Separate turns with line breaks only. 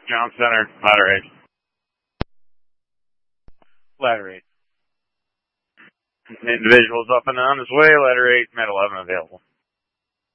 John Center, ladder 8. Ladder 8. Individual's up and on his way, ladder 8, med 11 available.